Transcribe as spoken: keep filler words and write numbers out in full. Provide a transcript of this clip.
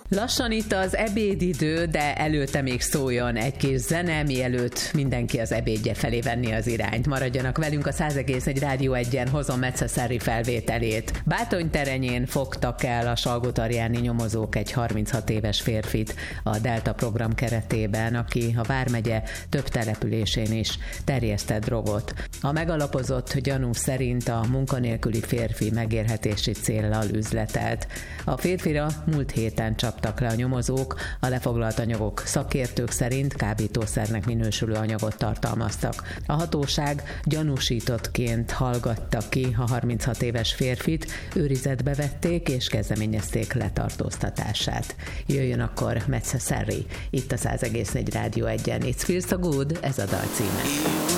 Lassan itt az ebédidő, de előtte még szóljon egy kis zene, mielőtt mindenki az ebédje felé venni az irányt. Maradjanak velünk, a száz egész egy Rádió egyen hozom Metszeszeri felvételét. Bátonyterenyén fogtak el a salgótarjáni nyomozók egy harminchat éves férfit a Delta program keretében, aki a vármegye több településén is terjesztett drogot. A megalapozott gyanú szerint a munkanélküli férfi megélhetési céllal üzletelt. A férfira múlt héten csaptak le a nyomozók, a lefoglalt anyagok szakértők szerint kábítószernek minősülő anyagot tartalmaztak. A hatóság gyanúsítottként hallgatta ki a harminchat éves férfit, őrizetbe vették és kezdeményezték letartóztatását. Jöjjön akkor Metszeszeri, itt a száz egész négy Rádió egyen. It's Feels So Good, ez a dal címe.